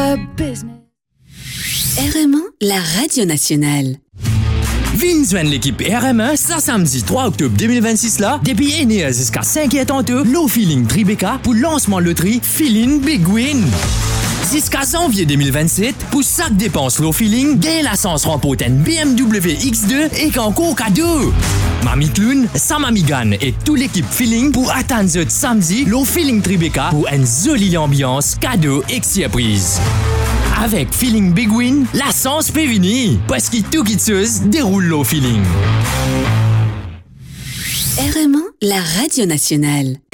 business. RME, la radio nationale. Vin joindre l'équipe RME ce samedi 3 octobre 2026 là, depuis Enea jusqu'à 5h30, Low Feeling Tribeca pour lancement loterie Feeling Big Win. Jusqu'à janvier 2027, pour chaque dépense Low Feeling, gagne la chance remporter une BMW X2 et qu'encore cadeau. Mamie Clown, Sam Amigan et toute l'équipe Feeling pour attendre ce samedi Low Feeling Tribeca pour une jolie ambiance, cadeau et surprise. Avec Feeling Big Win, la chance peut venir parce que tout qui se déroule Low Feeling. RME, la radio nationale.